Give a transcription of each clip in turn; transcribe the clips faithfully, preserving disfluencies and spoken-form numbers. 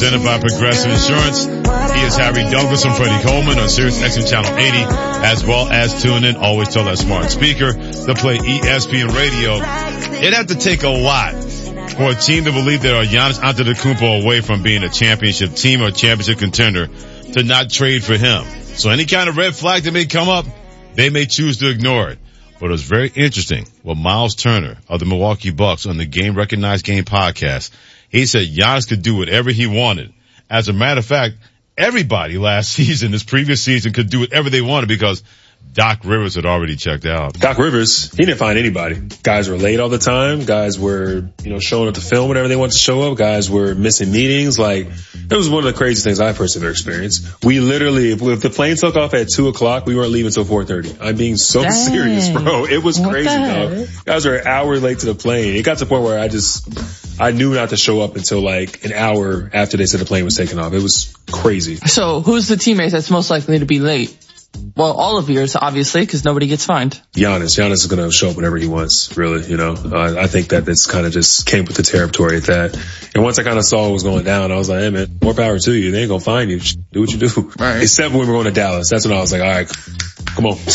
presented by Progressive Insurance. He is Harry Douglas and Freddie Coleman on Sirius X M Channel eighty, as well as tune in. Always tell that smart speaker to play E S P N Radio. It'd have to take a lot for a team to believe they are Giannis Antetokounmpo away from being a championship team or a championship contender to not trade for him. So any kind of red flag that may come up, they may choose to ignore it. But it was very interesting what Miles Turner of the Milwaukee Bucks on the Game Recognized Game podcast, he said Giannis could do whatever he wanted. As a matter of fact, everybody last season, this previous season, could do whatever they wanted because Doc Rivers had already checked out. Doc Rivers, he didn't find anybody. Guys were late all the time. Guys were, you know, showing up to film whenever they wanted to show up. Guys were missing meetings. Like, it was one of the craziest things I've personally experienced. We literally, if, if the plane took off at two o'clock, we weren't leaving until four thirty. I'm being so Dang. serious, bro. It was crazy, dog. Guys were an hour late to the plane. It got to the point where I just, I knew not to show up until like an hour after they said the plane was taking off. It was crazy. So who's the teammate that's most likely to be late? Well, all of yours, obviously, because nobody gets fined. Giannis. Giannis is going to show up whenever he wants, really, you know. Uh, I think that this kind of just came with the territory at that. And once I kind of saw what was going down, I was like, hey, man, more power to you. They ain't going to find you. Just do what you do. Right. Except when we were going to Dallas. That's when I was like, all right, come on.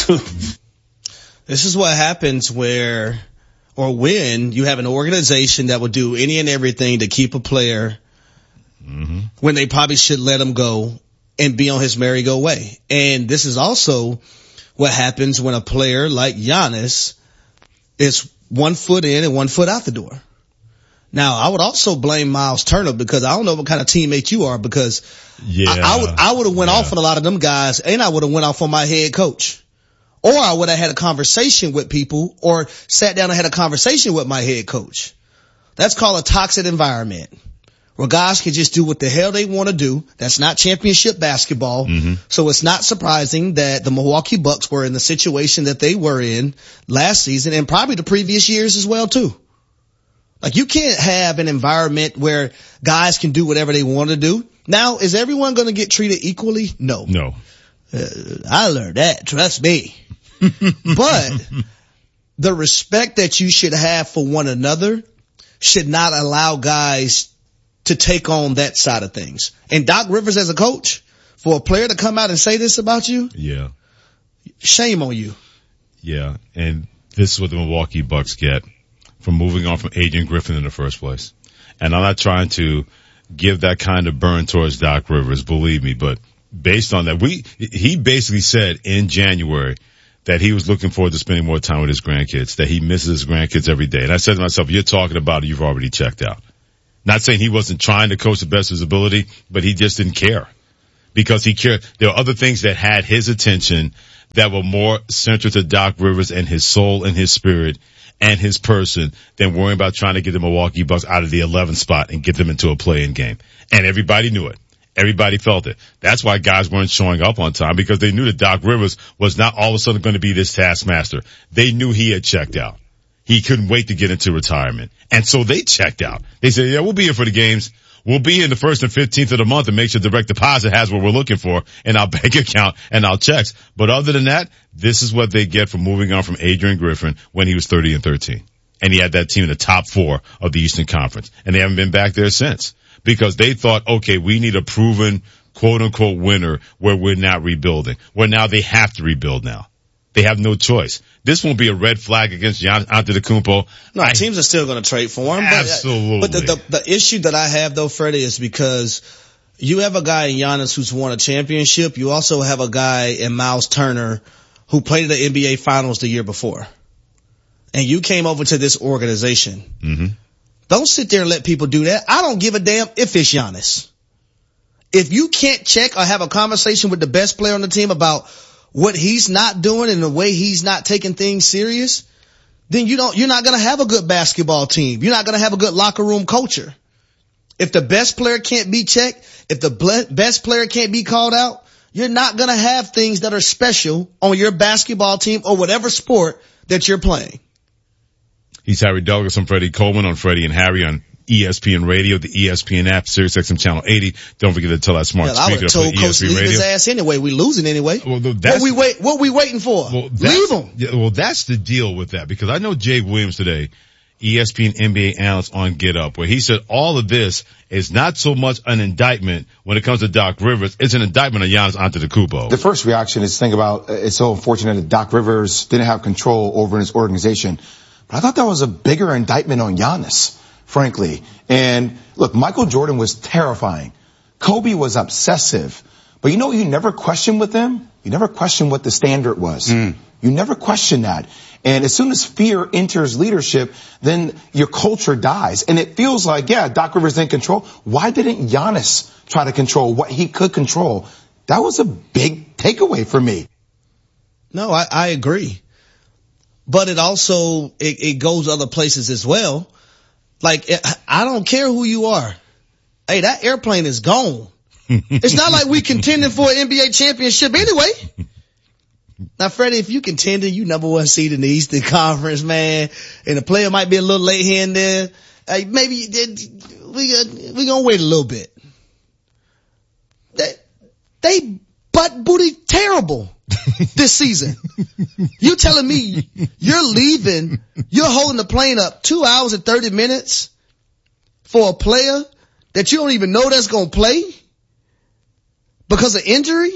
This is what happens where or when you have an organization that will do any and everything to keep a player mm-hmm. when they probably should let him go and be on his merry-go way. And this is also what happens when a player like Giannis is one foot in and one foot out the door. Now, I would also blame Miles Turner because I don't know what kind of teammate you are because yeah, I, I would I would have went yeah. off on a lot of them guys and I would have went off on my head coach. Or I would have had a conversation with people or sat down and had a conversation with my head coach. That's called a toxic environment. Where guys can just do what the hell they want to do. That's not championship basketball. Mm-hmm. So it's not surprising that the Milwaukee Bucks were in the situation that they were in last season and probably the previous years as well too. Like you can't have an environment where guys can do whatever they want to do. Now, is everyone going to get treated equally? No. No. Uh, I learned that. Trust me. But the respect that you should have for one another should not allow guys to take on that side of things. And Doc Rivers as a coach, for a player to come out and say this about you, yeah, shame on you. Yeah, and this is what the Milwaukee Bucks get from moving on from Adrian Griffin in the first place. And I'm not trying to give that kind of burn towards Doc Rivers, believe me, but based on that, we he basically said in January that he was looking forward to spending more time with his grandkids, that he misses his grandkids every day. And I said to myself, you're talking about it, you've already checked out. Not saying he wasn't trying to coach the best of his ability, but he just didn't care because he cared. There were other things that had his attention that were more central to Doc Rivers and his soul and his spirit and his person than worrying about trying to get the Milwaukee Bucks out of the eleventh spot and get them into a play-in game. And everybody knew it. Everybody felt it. That's why guys weren't showing up on time because they knew that Doc Rivers was not all of a sudden going to be this taskmaster. They knew he had checked out. He couldn't wait to get into retirement. And so they checked out. They said, yeah, we'll be here for the games. We'll be in the first and fifteenth of the month and make sure direct deposit has what we're looking for in our bank account and our checks. But other than that, this is what they get for moving on from Adrian Griffin when he was thirty and thirteen. And he had that team in the top four of the Eastern Conference. And they haven't been back there since because they thought, okay, we need a proven quote unquote winner where we're not rebuilding. Where now they have to rebuild now. They have no choice. This won't be a red flag against Giannis Antetokounmpo. No, I, teams are still going to trade for him. Absolutely. But, but the, the, the issue that I have, though, Freddie, is because you have a guy in Giannis who's won a championship. You also have a guy in Miles Turner who played in the N B A Finals the year before. And you came over to this organization. Mm-hmm. Don't sit there and let people do that. I don't give a damn if it's Giannis. If you can't check or have a conversation with the best player on the team about what he's not doing and the way he's not taking things serious, then you don't, you're not going to have a good basketball team. You're not going to have a good locker room culture. If the best player can't be checked, if the ble- best player can't be called out, you're not going to have things that are special on your basketball team or whatever sport that you're playing. He's Harry Douglas. I'm Freddie Coleman on Freddie and Harry on E S P N Radio, the E S P N app, Sirius X M Channel eighty. Don't forget to tell that smart yeah, speaker to told play E S P N Coach Radio. Leave his ass anyway. We losing anyway. Well, that's, what we wait? What we waiting for? Well, Leave him. Yeah, well, that's the deal with that because I know Jay Williams today. E S P N N B A analyst on Get Up, where he said all of this is not so much an indictment when it comes to Doc Rivers. It's an indictment of Giannis Antetokounmpo. The first reaction is to think about, it's so unfortunate that Doc Rivers didn't have control over his organization. But I thought that was a bigger indictment on Giannis, frankly. And look, Michael Jordan was terrifying. Kobe was obsessive. But you know what you never questioned with them? You never questioned what the standard was. Mm. You never question that. And as soon as fear enters leadership, then your culture dies. And it feels like, yeah, Doc Rivers in control. Why didn't Giannis try to control what he could control? That was a big takeaway for me. No, I, I agree. But it also, it, it goes other places as well. Like, I don't care who you are. Hey, that airplane is gone. It's not like we contending for an N B A championship anyway. Now, Freddie, if you contending, you number one seed in the Eastern Conference, man, and the player might be a little late here and there, hey, maybe we we gonna wait a little bit. They, they butt booty terrible this season. You telling me you're leaving, you're holding the plane up two hours and thirty minutes for a player that you don't even know that's gonna play because of injury?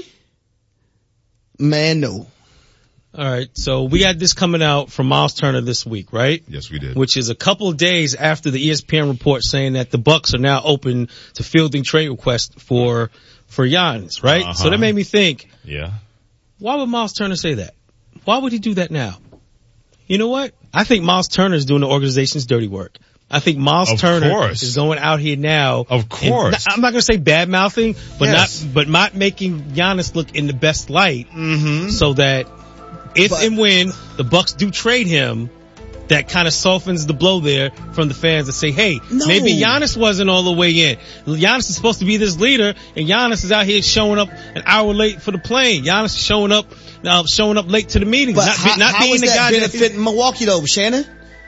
Man, no. All right, so we had this coming out from Miles Turner this week, right? Yes, we did. Which is a couple of days after the E S P N report saying that the Bucks are now open to fielding trade requests for for Giannis, right? Uh-huh. So that made me think, yeah, why would Miles Turner say that? Why would he do that now? You know what? I think Miles Turner is doing the organization's dirty work. I think Miles of Turner course. is going out here now. Of course. I'm not going to say bad mouthing, but yes. not, but not making Giannis look in the best light mm-hmm. so that if but, and when the Bucks do trade him, that kind of softens the blow there from the fans that say, hey, no. maybe Giannis wasn't all the way in. Giannis is supposed to be this leader, and Giannis is out here showing up an hour late for the plane. Giannis is showing up, uh, showing up late to the meetings, but not, how, not how being is the that guy benefiting that Milwaukee though, Shannon?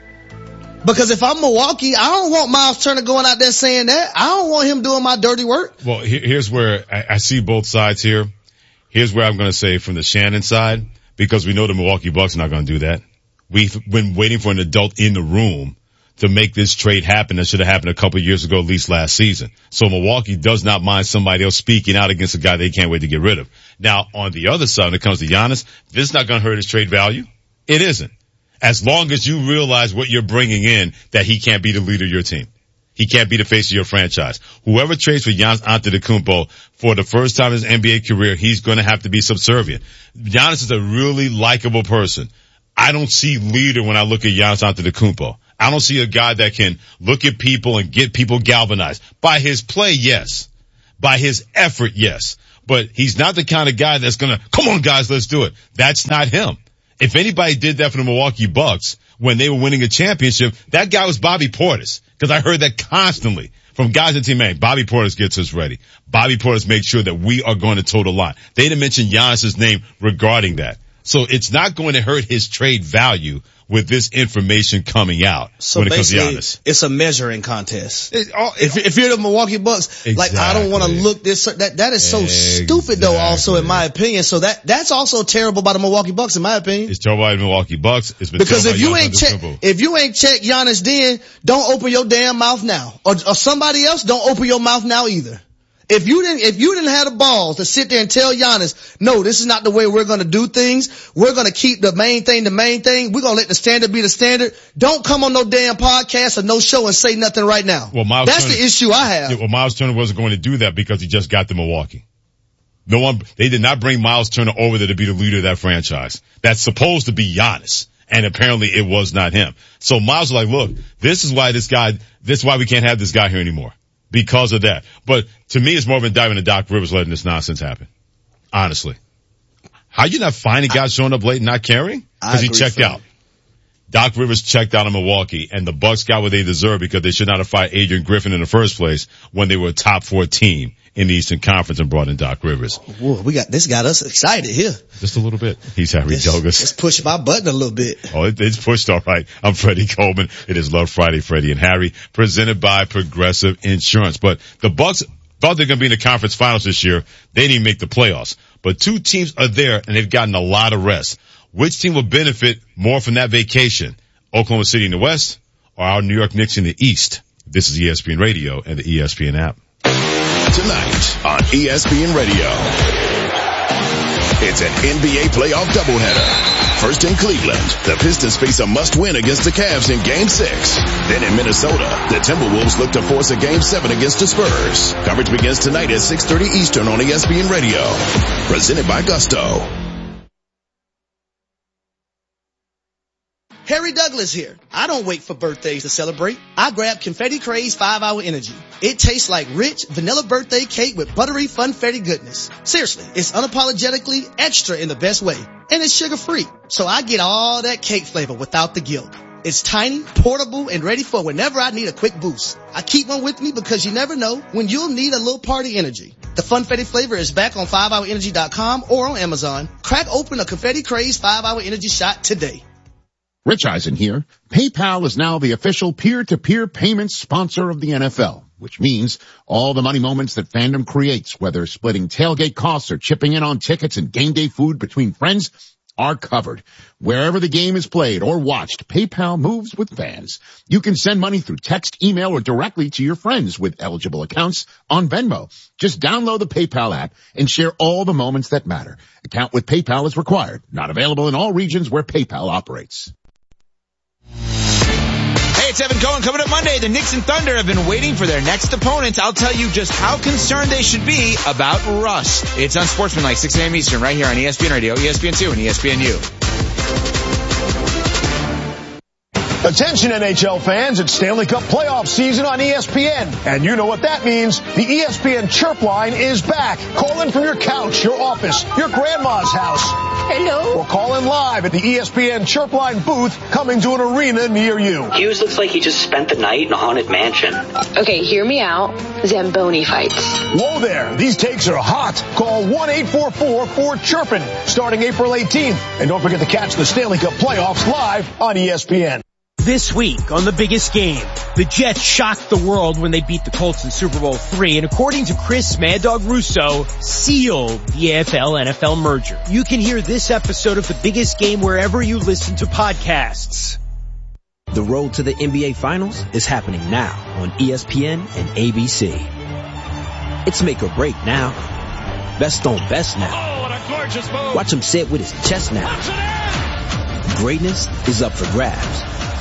Because if I'm Milwaukee, I don't want Miles Turner going out there saying that. I don't want him doing my dirty work. Well, here's where I, I see both sides here. Here's where I'm going to say from the Shannon side, because we know the Milwaukee Bucks are not going to do that. We've been waiting for an adult in the room to make this trade happen. That should have happened a couple of years ago, at least last season. So Milwaukee does not mind somebody else speaking out against a guy they can't wait to get rid of. Now, on the other side, when it comes to Giannis, this is not going to hurt his trade value. It isn't. As long as you realize what you're bringing in, that he can't be the leader of your team. He can't be the face of your franchise. Whoever trades for Giannis Antetokounmpo for the first time in his N B A career, he's going to have to be subservient. Giannis is a really likable person. I don't see leader when I look at Giannis Antetokounmpo. I don't see a guy that can look at people and get people galvanized. By his play, yes. By his effort, yes. But he's not the kind of guy that's going to, come on guys, let's do it. That's not him. If anybody did that for the Milwaukee Bucks when they were winning a championship, that guy was Bobby Portis. Because I heard that constantly from guys in the team. Man, Bobby Portis gets us ready. Bobby Portis makes sure that we are going to toe the line. They didn't mention Giannis's name regarding that. So it's not going to hurt his trade value with this information coming out so when it comes to basically, Giannis. It's a measuring contest. It, oh, if, if you're the Milwaukee Bucks, exactly. like I don't want to look this, that, that is so exactly. stupid though also in my opinion. So that, that's also terrible by the Milwaukee Bucks in my opinion. It's terrible by the Milwaukee Bucks. It's been because if you Giannis ain't check, if you ain't check Giannis then, don't open your damn mouth now. Or, or somebody else, don't open your mouth now either. If you didn't, if you didn't have the balls to sit there and tell Giannis, no, this is not the way we're going to do things. We're going to keep the main thing the main thing. We're going to let the standard be the standard. Don't come on no damn podcast or no show and say nothing right now. Well, Miles That's Turner, the issue I have. Yeah, well, Miles Turner wasn't going to do that because he just got to Milwaukee. No one, they did not bring Miles Turner over there to be the leader of that franchise. That's supposed to be Giannis. And apparently it was not him. So Miles was like, look, this is why this guy, this is why we can't have this guy here anymore. Because of that. But to me, it's more of an indictment of Doc Rivers letting this nonsense happen. Honestly. How you not finding guys showing up late and not caring? Because he checked out. Doc Rivers checked out in Milwaukee, and the Bucks got what they deserved because they should not have fired Adrian Griffin in the first place when they were a top four team in the Eastern Conference and brought in Doc Rivers. Whoa, we got this got us excited here. Just a little bit. He's Harry Let's, Douglas. let's push my button a little bit. Oh, it, it's pushed all right. I'm Freddie Coleman. It is Love Friday, Freddie and Harry, presented by Progressive Insurance. But the Bucks thought they're going to be in the conference finals this year. They didn't even make the playoffs. But two teams are there, and they've gotten a lot of rest. Which team will benefit more from that vacation? Oklahoma City in the West, or our New York Knicks in the East. This is E S P N Radio and the E S P N app. Tonight on E S P N Radio, it's an N B A playoff doubleheader. First in Cleveland, the Pistons face a must-win against the Cavs in Game six. Then in Minnesota, the Timberwolves look to force a Game seven against the Spurs. Coverage begins tonight at six thirty Eastern on E S P N Radio. Presented by Gusto. Harry Douglas here. I don't wait for birthdays to celebrate. I grab Confetti Craze five hour Energy. It tastes like rich vanilla birthday cake with buttery funfetti goodness. Seriously, it's unapologetically extra in the best way. And it's sugar-free. So I get all that cake flavor without the guilt. It's tiny, portable, and ready for whenever I need a quick boost. I keep one with me because you never know when you'll need a little party energy. The Funfetti flavor is back on five hour energy dot com or on Amazon. Crack open a Confetti Craze five hour Energy shot today. Rich Eisen here. PayPal is now the official peer-to-peer payments sponsor of the N F L, which means all the money moments that fandom creates, whether splitting tailgate costs or chipping in on tickets and game day food between friends, are covered. Wherever the game is played or watched, PayPal moves with fans. You can send money through text, email, or directly to your friends with eligible accounts on Venmo. Just download the PayPal app and share all the moments that matter. Account with PayPal is required. Not available in all regions where PayPal operates. Hey, it's Evan Cohen. Coming up Monday, the Knicks and Thunder have been waiting for their next opponent. I'll tell you just how concerned they should be about rust. It's Unsportsmanlike, six a.m. Eastern, right here on E S P N Radio, E S P N two, and E S P N U. Attention N H L fans, it's Stanley Cup playoff season on E S P N. And you know what that means. The E S P N Chirp line is back. Call in from your couch, your office, your grandma's house. Hello? Or call in live at the E S P N Chirp line booth coming to an arena near you. Hughes looks like he just spent the night in a haunted mansion. Okay, hear me out. Zamboni fights. Whoa there. These takes are hot. Call one eight four four four chirpin starting April eighteenth. And don't forget to catch the Stanley Cup playoffs live on E S P N. This week on The Biggest Game, the Jets shocked the world when they beat the Colts in Super Bowl three, and according to Chris Mad Dog Russo, sealed the A F L N F L merger. You can hear this episode of The Biggest Game wherever you listen to podcasts. The road to the N B A Finals is happening now on E S P N and A B C. It's make or break now. Best on best now. Oh, what a gorgeous move. Watch him say it with his chest now. Greatness is up for grabs.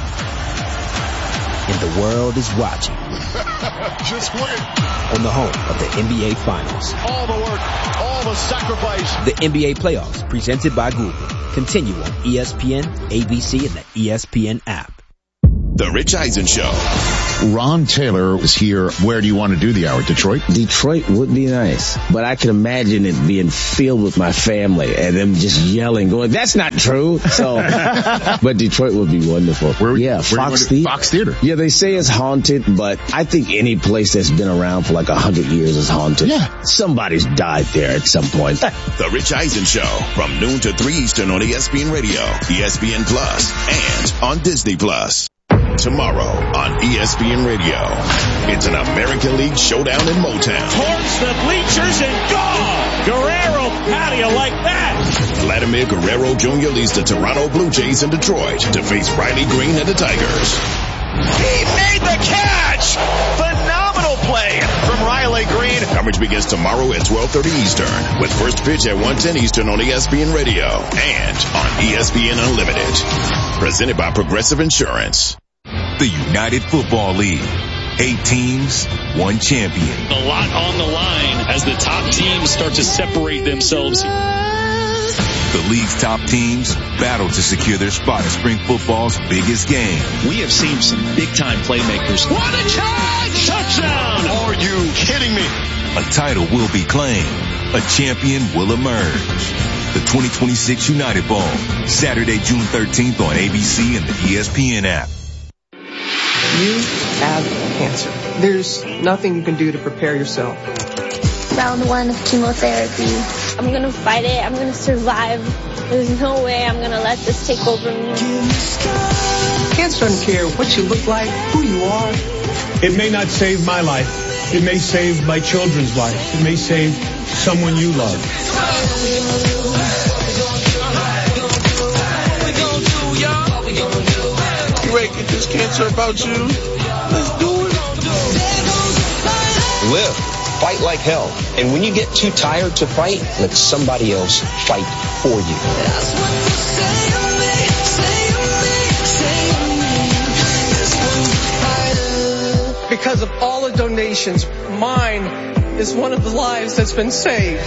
And the world is watching. Just win. On the home of the N B A Finals. All the work, all the sacrifice. The N B A Playoffs, presented by Google. Continue on E S P N, A B C, and the E S P N app. The Rich Eisen Show. Ron Taylor is here. Where do you want to do the hour? Detroit? Detroit would be nice, but I can imagine it being filled with my family and them just yelling, going, that's not true. So, but Detroit would be wonderful. Where, yeah, where Fox Theater. Fox Theater. Yeah, they say it's haunted, but I think any place that's been around for like a hundred years is haunted. Yeah. Somebody's died there at some point. The Rich Eisen Show from noon to three Eastern on E S P N Radio, E S P N Plus, and on Disney Plus. Tomorrow on E S P N Radio, it's an American League showdown in Motown. Towards the bleachers and gone! Guerrero, how do you like that? Vladimir Guerrero Junior leads the Toronto Blue Jays in Detroit to face Riley Green and the Tigers. He made the catch! Phenomenal play from Riley Green. Coverage begins tomorrow at twelve thirty Eastern with first pitch at one ten Eastern on E S P N Radio and on E S P N Unlimited. Presented by Progressive Insurance. The United Football League. Eight teams, one champion. A lot on the line as the top teams start to separate themselves. The league's top teams battle to secure their spot at spring football's biggest game. We have seen some big-time playmakers. What a catch! Touchdown! Are you kidding me? A title will be claimed. A champion will emerge. The twenty twenty-six United Bowl, Saturday, June thirteenth on A B C and the E S P N app. You have cancer. There's nothing you can do to prepare yourself. Round one of chemotherapy. I'm gonna fight it. I'm gonna survive. There's no way I'm gonna let this take over me. Cancer doesn't care what you look like, who you are. It may not save my life. It may save my children's life. It may save someone you love. Ray get this cancer about you. Let's do it. Live. Fight like hell. And when you get too tired to fight, let somebody else fight for you. Because of all the donations, mine is one of the lives that's been saved.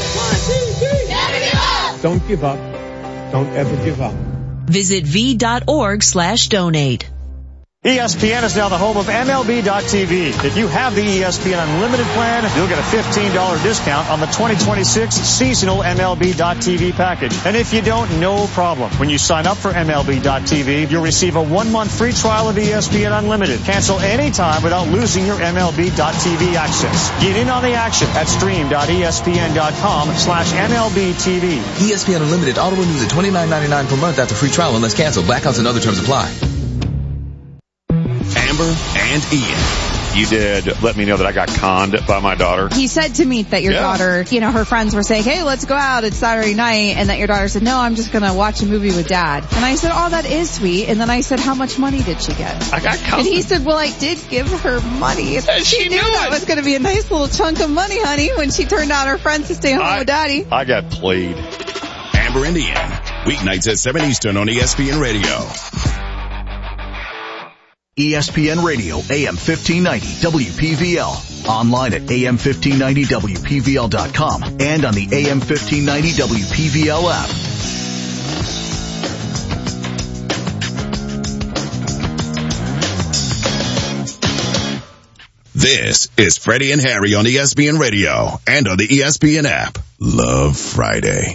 Don't give up. Don't ever give up. Visit v.org slash donate. E S P N is now the home of M L B dot T V. If you have the E S P N Unlimited plan, you'll get a fifteen dollars discount on the twenty twenty-six seasonal M L B dot T V package. And if you don't, no problem. When you sign up for M L B dot T V, you'll receive a one-month free trial of E S P N Unlimited. Cancel anytime without losing your M L B dot T V access. Get in on the action at stream.espn.com slash MLBTV. E S P N Unlimited auto renews at twenty-nine ninety-nine per month after free trial unless canceled. Blackouts and other terms apply. Amber and Ian. You did let me know that I got conned by my daughter. He said to me that your yeah. daughter, you know, her friends were saying, hey, let's go out. It's Saturday night. And that your daughter said, no, I'm just going to watch a movie with Dad. And I said, oh, that is sweet. And then I said, how much money did she get? I got conned. And he said, well, I did give her money. And she, she knew knew that it. was going to be a nice little chunk of money, honey, when she turned out her friends to stay home I, with Daddy. I got played. Amber and Ian. Weeknights at seven Eastern on E S P N Radio. E S P N Radio, A M fifteen ninety, W P V L. Online at A M fifteen ninety W P V L dot com and on the A M fifteen ninety W P V L app. This is Freddie and Harry on E S P N Radio and on the E S P N app. Love Friday.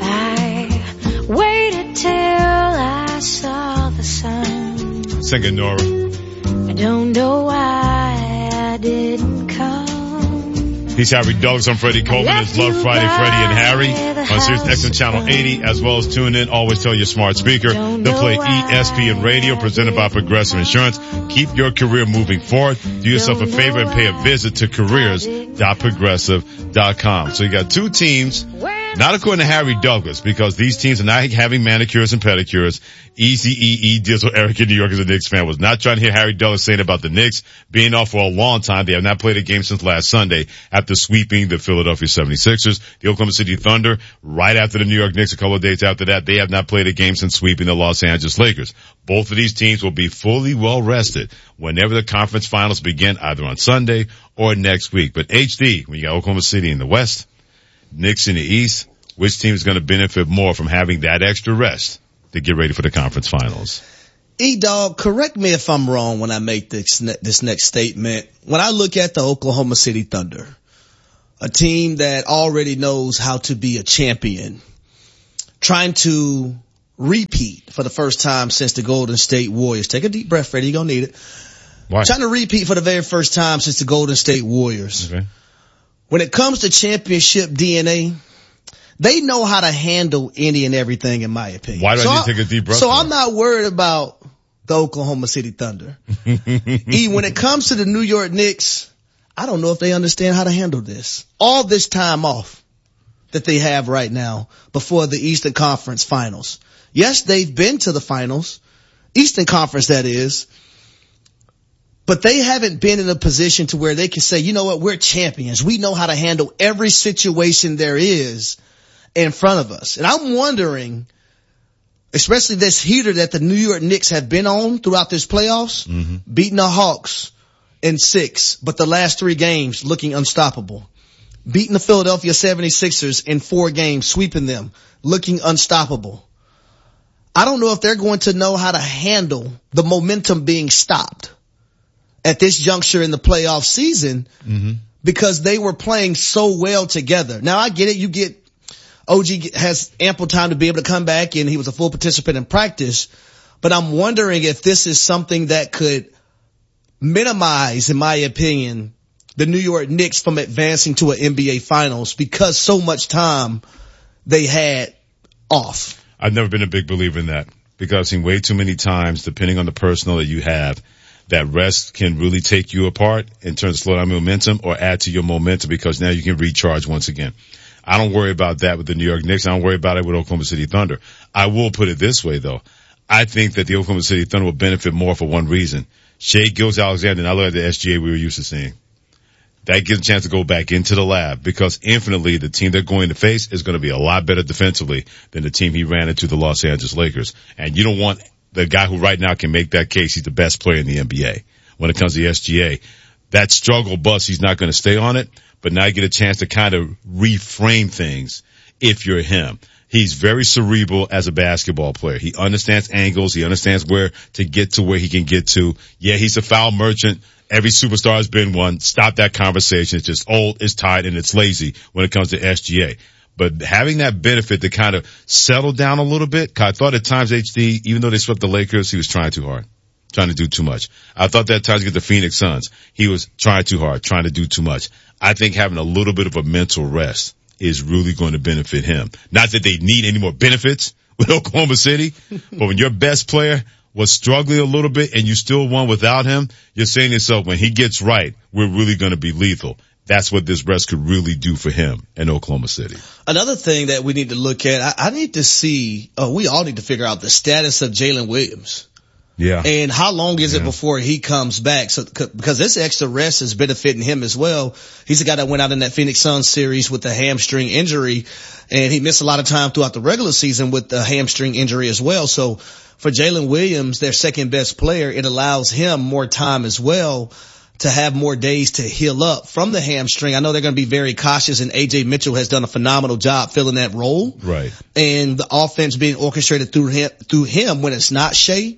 I waited till I saw the sun. Singing Nora. I don't know why I didn't come. He's Harry Douglas. I'm Freddie Coleman. It's Love Friday, Freddie and Harry on Sirius X M Channel eighty, as well as tune in. Always tell your smart speaker to play E S P N Radio, presented by Progressive Insurance. Keep your career moving forward. Do yourself a favor and pay a visit to careers dot progressive dot com. So you got two teams, not according to Harry Douglas, because these teams are not having manicures and pedicures. Easy E E deals with Eric in New York as a Knicks fan. Was not trying to hear Harry Douglas saying about the Knicks being off for a long time. They have not played a game since last Sunday after sweeping the Philadelphia seventy-sixers. The Oklahoma City Thunder, right after the New York Knicks, a couple of days after that, they have not played a game since sweeping the Los Angeles Lakers. Both of these teams will be fully well rested whenever the conference finals begin, either on Sunday or next week. But H D, when you got Oklahoma City in the West, Knicks in the East, which team is going to benefit more from having that extra rest to get ready for the conference finals? E-Dog, correct me if I'm wrong when I make this, ne- this next statement. When I look at the Oklahoma City Thunder, a team that already knows how to be a champion, trying to repeat for the first time since the Golden State Warriors. Take a deep breath, Freddie. You're going to need it. Why? Trying to repeat for the very first time since the Golden State Warriors. Okay. When it comes to championship D N A, they know how to handle any and everything, in my opinion. Why do so I need I, to take a deep breath? So for? I'm not worried about the Oklahoma City Thunder. E, when it comes to the New York Knicks, I don't know if they understand how to handle this. All this time off that they have right now before the Eastern Conference Finals. Yes, they've been to the finals, Eastern Conference that is, but they haven't been in a position to where they can say, you know what, we're champions. We know how to handle every situation there is in front of us. And I'm wondering, especially this heater that the New York Knicks have been on throughout this playoffs, mm-hmm. beating the Hawks in six, but the last three games looking unstoppable. Beating the Philadelphia seventy-sixers in four games, sweeping them, looking unstoppable. I don't know if they're going to know how to handle the momentum being stopped at this juncture in the playoff season, mm-hmm. because they were playing so well together. Now I get it. You get, O G has ample time to be able to come back, and he was a full participant in practice, but I'm wondering if this is something that could minimize, in my opinion, the New York Knicks from advancing to an N B A finals because so much time they had off. I've never been a big believer in that because I've seen way too many times, depending on the personnel that you have, that rest can really take you apart in terms of slow down momentum or add to your momentum because now you can recharge once again. I don't worry about that with the New York Knicks. I don't worry about it with Oklahoma City Thunder. I will put it this way though. I think that the Oklahoma City Thunder will benefit more for one reason. Shai Gilgeous-Alexander, and I look at the S G A we were used to seeing. That gives a chance to go back into the lab because infinitely the team they're going to face is going to be a lot better defensively than the team he ran into, the Los Angeles Lakers. And you don't want the guy who right now can make that case he's the best player in the N B A when it comes to the S G A. That struggle bus, he's not going to stay on it, but now you get a chance to kind of reframe things if you're him. He's very cerebral as a basketball player. He understands angles. He understands where to get to where he can get to. Yeah, he's a foul merchant. Every superstar has been one. Stop that conversation. It's just old, it's tired, and it's lazy when it comes to S G A. But having that benefit to kind of settle down a little bit, 'cause I thought at times H D, even though they swept the Lakers, he was trying too hard, trying to do too much. I thought that at times against the Phoenix Suns, he was trying too hard, trying to do too much. I think having a little bit of a mental rest is really going to benefit him. Not that they need any more benefits with Oklahoma City, but when your best player was struggling a little bit and you still won without him, you're saying to yourself, when he gets right, we're really going to be lethal. That's what this rest could really do for him in Oklahoma City. Another thing that we need to look at, I, I need to see, oh, we all need to figure out the status of Jalen Williams. Yeah. And how long is yeah. it before he comes back? So, because this extra rest is benefiting him as well. He's a guy that went out in that Phoenix Suns series with a hamstring injury, and he missed a lot of time throughout the regular season with the hamstring injury as well. So for Jalen Williams, their second best player, it allows him more time as well to have more days to heal up from the hamstring. I know they're going to be very cautious, and A J Mitchell has done a phenomenal job filling that role. Right. And the offense being orchestrated through him, through him when it's not Shai.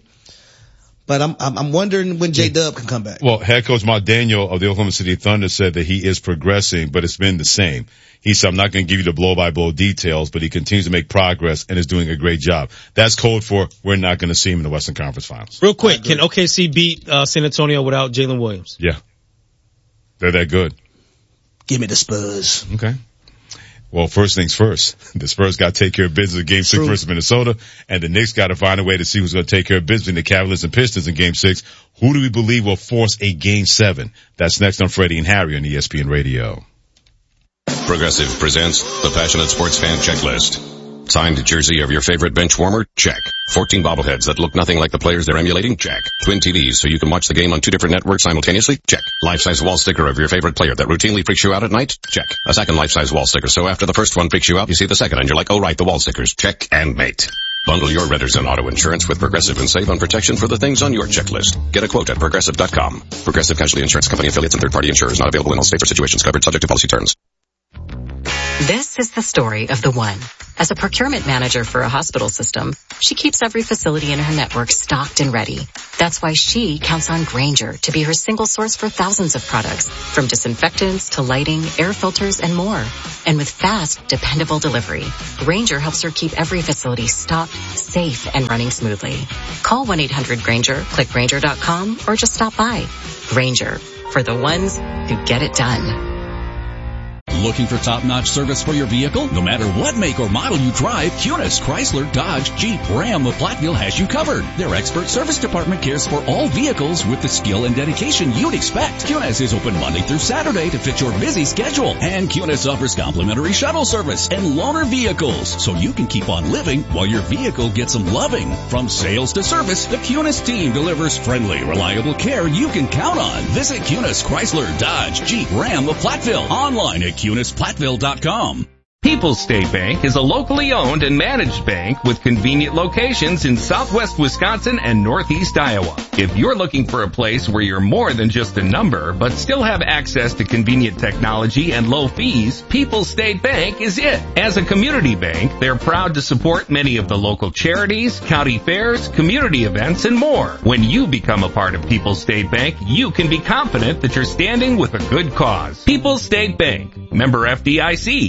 But I'm, I'm wondering when J-Dub can come back. Well, head coach Mark Daniel of the Oklahoma City Thunder said that he is progressing, but it's been the same. He said, I'm not going to give you the blow-by-blow details, but he continues to make progress and is doing a great job. That's code for we're not going to see him in the Western Conference Finals. Real quick, can O K C beat uh, San Antonio without Jalen Williams? Yeah. They're that good. Give me the Spurs. Okay. Well, first things first. The Spurs got to take care of business in Game Six True. versus Minnesota, and the Knicks got to find a way to see who's going to take care of business in the Cavaliers and Pistons in Game Six. Who do we believe will force a Game Seven? That's next on Freddie and Harry on E S P N Radio. Progressive presents the Passionate Sports Fan Checklist. Signed jersey of your favorite bench warmer? Check. fourteen bobbleheads that look nothing like the players they're emulating? Check. Twin T Vs so you can watch the game on two different networks simultaneously? Check. Life-size wall sticker of your favorite player that routinely freaks you out at night? Check. A second life-size wall sticker so after the first one freaks you out, you see the second and you're like, oh right, the wall stickers. Check and mate. Bundle your renters and auto insurance with Progressive and save on protection for the things on your checklist. Get a quote at Progressive dot com. Progressive Casualty Insurance Company affiliates and third-party insurers not available in all states or situations covered subject to policy terms. This is the story of the one. As a procurement manager for a hospital system, she keeps every facility in her network stocked and ready. That's why she counts on Grainger to be her single source for thousands of products, from disinfectants to lighting, air filters, and more. And with fast, dependable delivery, Grainger helps her keep every facility stocked, safe, and running smoothly. Call one eight hundred Grainger, click Grainger dot com, or just stop by. Grainger, for the ones who get it done. Looking for top-notch service for your vehicle? No matter what make or model you drive, Cunis, Chrysler, Dodge, Jeep, Ram, or Platteville has you covered. Their expert service department cares for all vehicles with the skill and dedication you'd expect. Cunis is open Monday through Saturday to fit your busy schedule. And Cunis offers complimentary shuttle service and loaner vehicles, so you can keep on living while your vehicle gets some loving. From sales to service, the Cunis team delivers friendly, reliable care you can count on. Visit Cunis, Chrysler, Dodge, Jeep, Ram, or Platteville online at Cunis Platteville dot com. People's State Bank is a locally owned and managed bank with convenient locations in southwest Wisconsin and northeast Iowa. If you're looking for a place where you're more than just a number, but still have access to convenient technology and low fees, People's State Bank is it. As a community bank, they're proud to support many of the local charities, county fairs, community events, and more. When you become a part of People's State Bank, you can be confident that you're standing with a good cause. People's State Bank, member F D I C.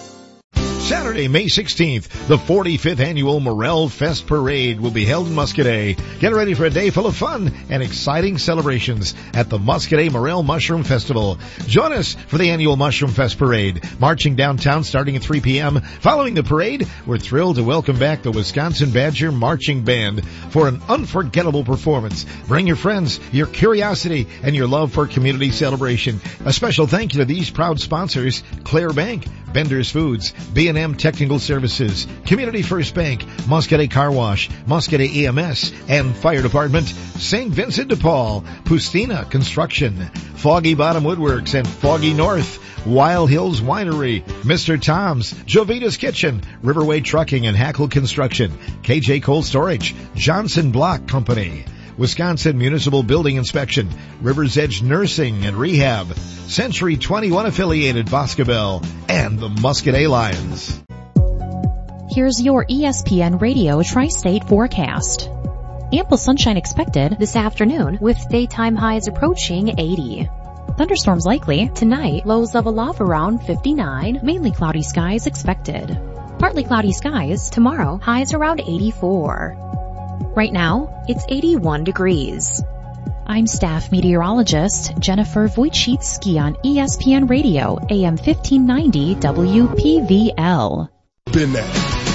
Saturday, May sixteenth, the forty-fifth annual Morel Fest Parade will be held in Muscadet. Get ready for a day full of fun and exciting celebrations at the Muscadet Morel Mushroom Festival. Join us for the annual Mushroom Fest Parade, marching downtown starting at three p.m. Following the parade, we're thrilled to welcome back the Wisconsin Badger Marching Band for an unforgettable performance. Bring your friends, your curiosity, and your love for community celebration. A special thank you to these proud sponsors: Claire Bank, Bender's Foods, B and M Technical Services, Community First Bank, Muscadet Car Wash, Muscadet E M S, and Fire Department, Saint Vincent de Paul, Pustina Construction, Foggy Bottom Woodworks, and Foggy North, Wild Hills Winery, Mister Tom's, Jovita's Kitchen, Riverway Trucking and Hackle Construction, K J Cold Storage, Johnson Block Company, Wisconsin Municipal Building Inspection, River's Edge Nursing and Rehab, Century twenty-one affiliated Boscobel, and the Muscadet Lions. Here's your E S P N Radio Tri-State forecast. Ample sunshine expected this afternoon with daytime highs approaching eighty. Thunderstorms likely tonight, lows level off around fifty-nine, mainly cloudy skies expected. Partly cloudy skies tomorrow, highs around eighty-four. Right now, it's eighty-one degrees. I'm staff meteorologist Jennifer Wojcicki on E S P N Radio, A M fifteen ninety W P V L. Been there.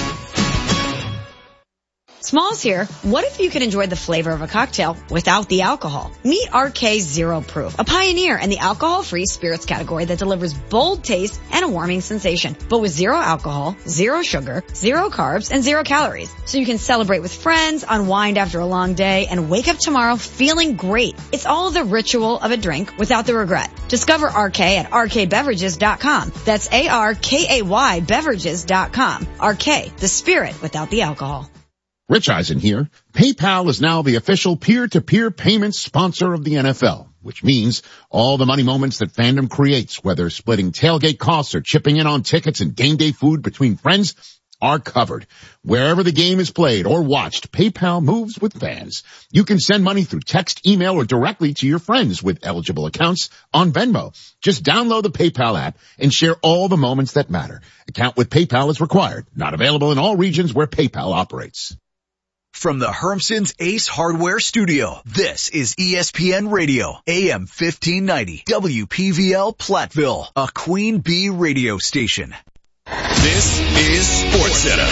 Smalls here. What if you could enjoy the flavor of a cocktail without the alcohol? Meet R K Zero Proof, a pioneer in the alcohol-free spirits category that delivers bold taste and a warming sensation, but with zero alcohol, zero sugar, zero carbs, and zero calories. So you can celebrate with friends, unwind after a long day, and wake up tomorrow feeling great. It's all the ritual of a drink without the regret. Discover R K at R K beverages dot com. That's A R K A Y beverages dot com. R K, the spirit without the alcohol. Rich Eisen here. PayPal is now the official peer-to-peer payments sponsor of the N F L, which means all the money moments that fandom creates, whether splitting tailgate costs or chipping in on tickets and game day food between friends, are covered. Wherever the game is played or watched, PayPal moves with fans. You can send money through text, email, or directly to your friends with eligible accounts on Venmo. Just download the PayPal app and share all the moments that matter. Account with PayPal is required. Not available in all regions where PayPal operates. From the Hermson's Ace Hardware Studio, this is E S P N Radio, A M fifteen ninety, W P V L Platteville, a Queen Bee radio station. This is SportsCenter.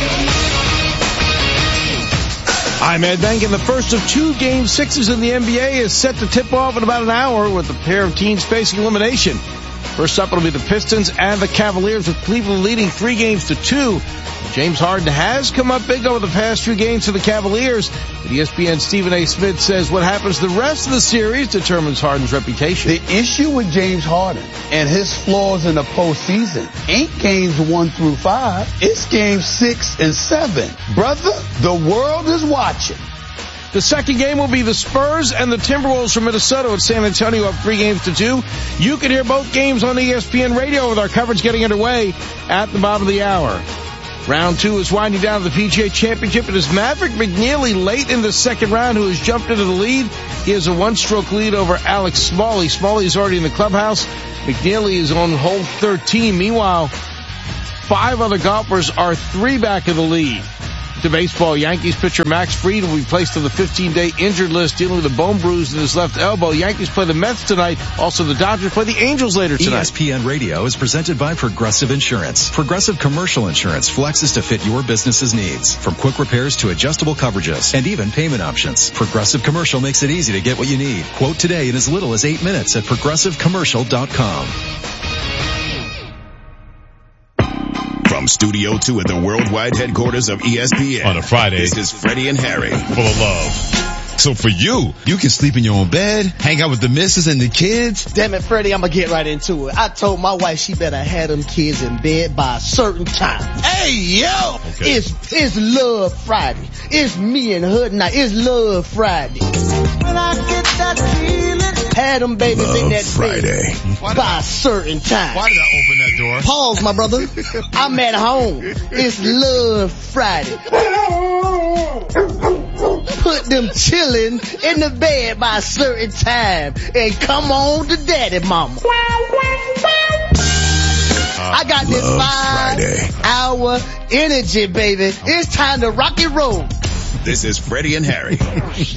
I'm Ed Bank, and the first of two Game Sixes in the N B A is set to tip off in about an hour with a pair of teams facing elimination. First up will be the Pistons and the Cavaliers, with Cleveland leading three games to two. James Harden has come up big over the past few games for the Cavaliers. But E S P N's Stephen A. Smith says what happens the rest of the series determines Harden's reputation. The issue with James Harden and his flaws in the postseason ain't games one through five. It's games six and seven. Brother, the world is watching. The second game will be the Spurs and the Timberwolves from Minnesota with San Antonio up three games to two. You can hear both games on E S P N Radio with our coverage getting underway at the bottom of the hour. Round two is winding down to the P G A Championship. It is Maverick McNealy late in the second round who has jumped into the lead. He has a one-stroke lead over Alex Smalley. Smalley is already in the clubhouse. McNealy is on hole thirteen. Meanwhile, five other golfers are three back of the lead. To baseball, Yankees pitcher Max Fried will be placed on the fifteen-day injured list dealing with a bone bruise in his left elbow. Yankees play the Mets tonight. Also, the Dodgers play the Angels later tonight. E S P N Radio is presented by Progressive Insurance. Progressive Commercial Insurance flexes to fit your business's needs. From quick repairs to adjustable coverages and even payment options. Progressive Commercial makes it easy to get what you need. Quote today in as little as eight minutes at progressive commercial dot com. From Studio two at the worldwide headquarters of E S P N. On a Friday. This is Freddie and Harry. Full of love. So for you, you can sleep in your own bed, hang out with the missus and the kids. Damn it, Freddie, I'm gonna get right into it. I told my wife she better have them kids in bed by a certain time. Hey, yo! Okay. It's, it's Love Friday. It's me and her tonight. It's Love Friday. When I get that feeling. Had them babies Love in that Friday. bed by a certain time. Why did I open that door? Pause, my brother. I'm at home. It's Love Friday. Put them chillin' in the bed by a certain time and come on to daddy mama. Uh, I got this five hour energy, baby. It's time to rock and roll. This is Freddie and Harry.